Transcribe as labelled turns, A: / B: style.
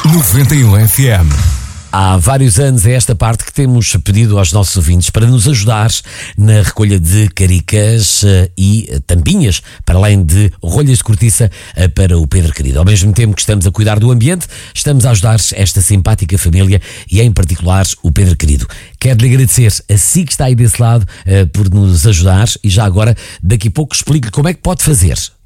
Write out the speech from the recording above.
A: 91 FM.
B: Há vários anos é esta parte que temos pedido aos nossos ouvintes para nos ajudar na recolha de caricas e tampinhas, para além de rolhas de cortiça para o Pedro Querido. Ao mesmo tempo que estamos a cuidar do ambiente, estamos a ajudar esta simpática família e em particular o Pedro Querido. Quero-lhe agradecer a si que está aí desse lado por nos ajudar e já agora, daqui a pouco, explico-lhe como é que pode fazer.